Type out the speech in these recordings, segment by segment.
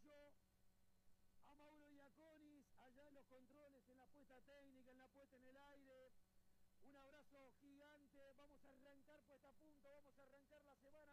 a Mauro Iaconis, allá en los controles, en la puesta técnica, en la puesta en el aire. Un abrazo gigante. Vamos a arrancar puesta a punto, vamos a arrancar la semana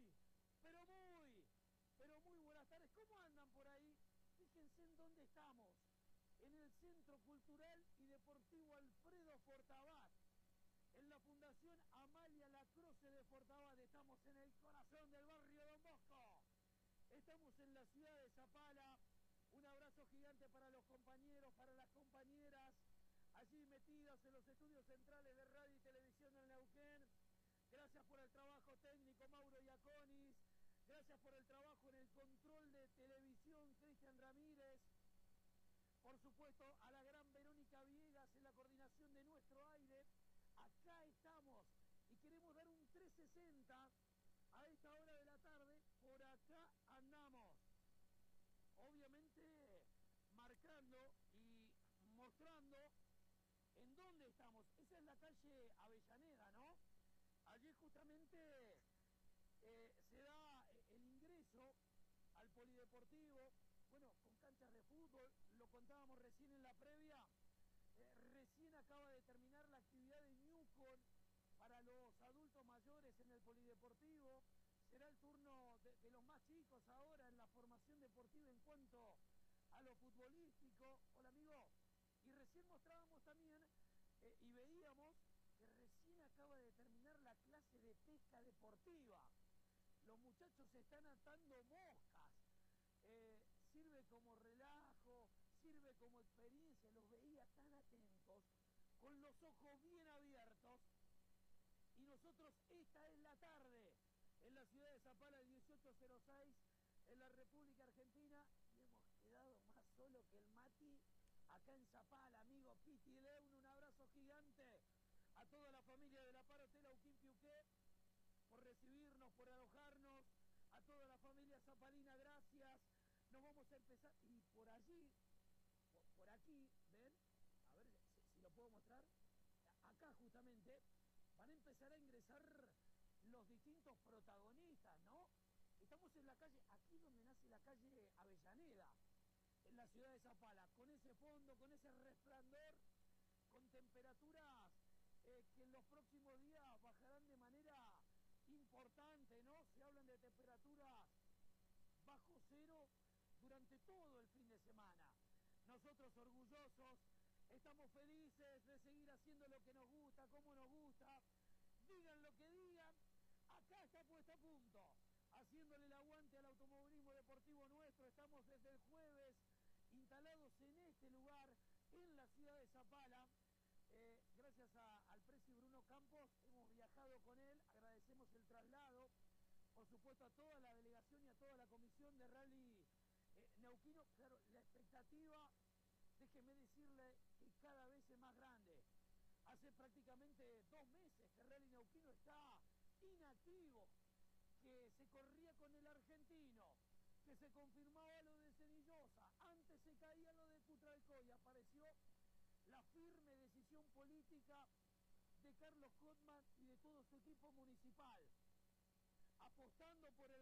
pero muy buenas tardes. ¿Cómo andan por ahí? Fíjense en dónde estamos. En el Centro Cultural y Deportivo Alfredo Fortabat, en la Fundación Amalia Lacroce de Fortabat. Estamos en el corazón del barrio Don Bosco. Estamos en la ciudad de Zapala. Un abrazo gigante para los compañeros, para las compañeras, allí metidas en los estudios centrales de radio y televisión en Neuquén. Gracias por el trabajo técnico, Mauro Iaconis. Gracias por el trabajo en el control de televisión, Cristian Ramírez. Por supuesto, a la gran Verónica Viegas en la coordinación de nuestro aire. Acá estamos y queremos dar un 360 a esta hora de la tarde. Por acá andamos. Obviamente marcando y mostrando en dónde estamos. Esa es la calle Avellaneda, ¿no? Allí justamente se da el ingreso al polideportivo, bueno, con canchas de fútbol. Lo contábamos recién en la previa. Recién acaba de terminar la actividad de Newcon para los adultos mayores en el polideportivo. Será el turno de los más chicos ahora en la formación deportiva en cuanto a lo futbolístico. Hola, amigo. Y recién mostrábamos también y veíamos que recién acaba de terminar la clase de pesca deportiva. Los muchachos están atando moscas. Sirve como relajo, sirve como experiencia. Los veía tan atentos, con los ojos bien abiertos. Y nosotros, esta es la tarde, en la ciudad de Zapala, el 1806, en la República Argentina, y hemos quedado más solo que el Mati acá en Zapala, amigo Piti Leun. Un abrazo gigante a toda la familia de la Par Hotel Auquín Piuqué por recibirnos, por alojarnos, a toda la familia zapalina, gracias. Nos vamos a empezar, y por allí, por aquí, ¿ven? A ver si lo puedo mostrar. Acá justamente van a empezar a ingresar los distintos protagonistas, ¿no? Estamos en la calle, aquí donde nace la calle Avellaneda, en la ciudad de Zapala, con ese fondo, con ese resplandor, con temperaturas que en los próximos días bajarán de manera importante, ¿no? Se hablan de temperaturas bajo cero durante todo el fin de semana. Nosotros orgullosos, estamos felices de seguir haciendo lo que nos gusta, como nos gusta. Digan lo que digan, acá está puesta a punto, haciéndole el aguante al automovilismo deportivo nuestro. Estamos desde el jueves instalados en este lugar, en la ciudad de Zapala. Gracias al presi Bruno Campos, hemos viajado con él, agradecemos el traslado, por supuesto a toda la delegación y a toda la comisión de rally neuquino. Claro, la expectativa, déjeme decirle, que cada vez es más grande. Hace prácticamente 2 meses que Rally Neuquino está inactivo, que se corría con el argentino, que se confirmaba lo de Cenillosa, antes se caía lo de Cutralcó, y apareció la firme decisión política de Carlos Cotman y de todo su equipo municipal, apostando por el